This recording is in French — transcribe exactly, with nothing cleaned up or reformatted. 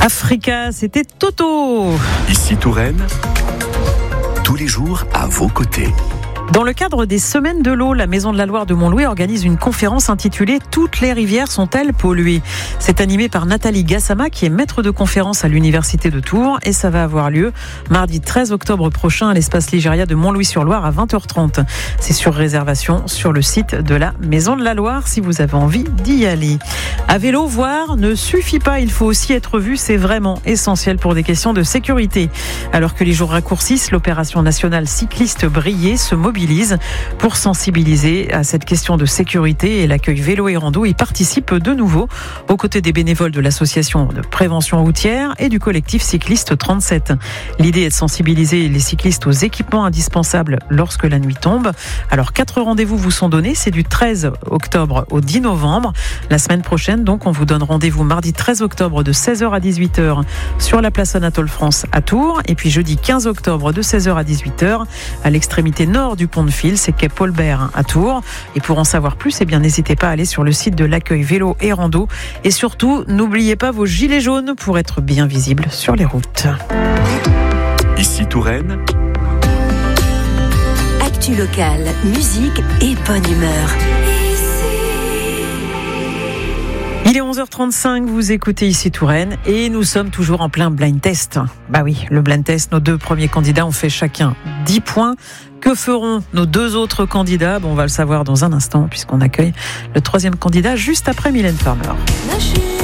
Africa, c'était Toto. Ici Touraine, tous les jours à vos côtés. Dans le cadre des Semaines de l'eau, la Maison de la Loire de Montlouis organise une conférence intitulée « Toutes les rivières sont-elles polluées ?» C'est animé par Nathalie Gassama, qui est maître de conférence à l'Université de Tours, et ça va avoir lieu mardi treize octobre prochain à l'espace Ligéria de Montlouis-sur-Loire à vingt heures trente. C'est sur réservation sur le site de la Maison de la Loire si vous avez envie d'y aller. À vélo, voir ne suffit pas, il faut aussi être vu, c'est vraiment essentiel pour des questions de sécurité. Alors que les jours raccourcissent, l'opération nationale cycliste Briller se mobilise pour sensibiliser à cette question de sécurité, et l'accueil vélo et rando y participe de nouveau aux côtés des bénévoles de l'association de prévention routière et du collectif cycliste trente-sept. L'idée est de sensibiliser les cyclistes aux équipements indispensables lorsque la nuit tombe. Alors quatre rendez-vous vous sont donnés, c'est du treize octobre au dix novembre. La semaine prochaine, donc, on vous donne rendez-vous mardi treize octobre de seize heures à dix-huit heures sur la place Anatole France à Tours, et puis jeudi quinze octobre de seize heures à dix-huit heures à l'extrémité nord du pont de Fil, c'est quai Paulbert à Tours. Et pour en savoir plus, eh bien, n'hésitez pas à aller sur le site de l'accueil vélo et rando. Et surtout, n'oubliez pas vos gilets jaunes pour être bien visibles sur les routes. Ici Touraine, actu locale, musique et bonne humeur. Il est onze heures trente-cinq, vous écoutez Ici Touraine et nous sommes toujours en plein blind test. Bah oui, le blind test, nos deux premiers candidats ont fait chacun dix points. Que feront nos deux autres candidats ? Bon, on va le savoir dans un instant puisqu'on accueille le troisième candidat juste après Mylène Farmer.